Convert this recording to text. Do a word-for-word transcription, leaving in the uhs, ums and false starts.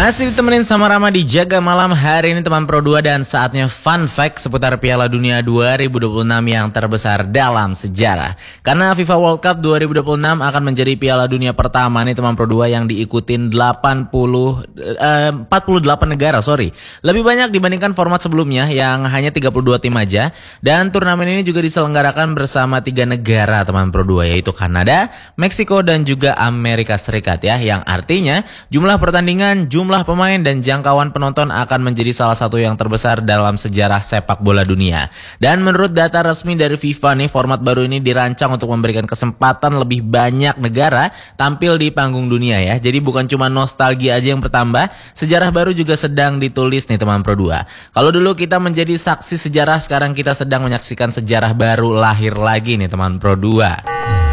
Masih ditemenin sama Rama di Jaga Malam hari ini teman Pro dua, dan saatnya fun fact seputar Piala Dunia dua ribu dua puluh enam yang terbesar dalam sejarah. Karena FIFA World Cup dua ribu dua puluh enam akan menjadi Piala Dunia pertama nih teman Pro dua yang diikutin delapan puluh, eh, empat puluh delapan negara, sorry. Lebih banyak dibandingkan format sebelumnya yang hanya tiga puluh dua tim aja. Dan turnamen ini juga diselenggarakan bersama tiga negara teman Pro dua, yaitu Kanada, Meksiko, dan juga Amerika Serikat ya. Yang artinya jumlah pertandingan, jumlah pemain dan jangkauan penonton akan menjadi salah satu yang terbesar dalam sejarah sepak bola dunia. Dan menurut data resmi dari FIFA nih, format baru ini dirancang untuk memberikan kesempatan lebih banyak negara tampil di panggung dunia ya. Jadi bukan cuma nostalgia aja yang bertambah, sejarah baru juga sedang ditulis nih teman Pro dua. Kalau dulu kita menjadi saksi sejarah, sekarang kita sedang menyaksikan sejarah baru lahir lagi nih teman Pro dua.